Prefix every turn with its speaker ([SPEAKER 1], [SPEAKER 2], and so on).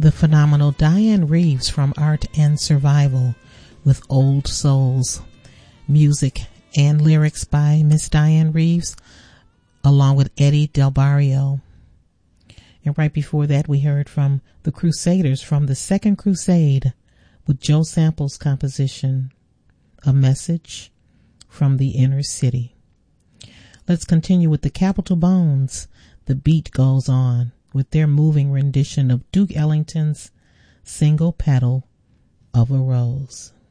[SPEAKER 1] The phenomenal Diane Reeves from Art and Survival with Old Souls. Music and lyrics by Miss Diane Reeves along with Eddie Del Barrio. And right before that we heard from the Crusaders from the Second Crusade with Joe Sample's composition, A Message from the Inner City. Let's continue with the Capitol Bones. The Beat Goes On with their moving rendition of Duke Ellington's Single Petal of a Rose.